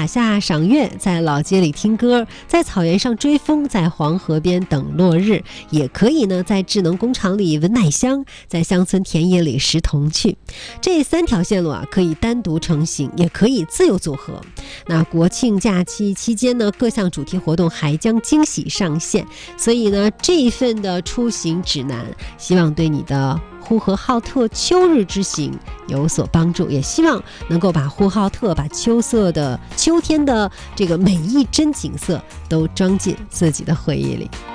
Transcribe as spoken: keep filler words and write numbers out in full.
塔下赏月，在老街里听歌，在草原上追风，在黄河边等落日，也可以呢在智能工厂里闻奶香，在乡村田野里拾童趣。这三条线路啊，可以单独成行，也可以自由组合。那国庆假期期间呢，各项主题活动还将惊喜上线，所以呢，这一份的出行指南，希望对你的呼和浩特秋日之行有所帮助，也希望能够把呼和浩特、把秋色的秋天的这个每一帧景色都装进自己的回忆里。